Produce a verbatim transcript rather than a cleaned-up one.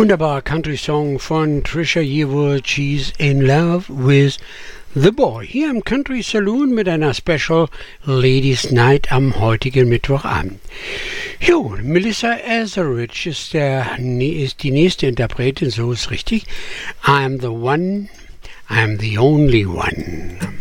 Wunderbarer Country-Song von Trisha Yearwood, She's in Love with the Boy. Hier im Country Saloon mit einer Special Ladies Night am heutigen Mittwochabend. Jo, Melissa Etheridge ist, der, ist die nächste Interpretin, so ist richtig. I'm the one, I'm the only one.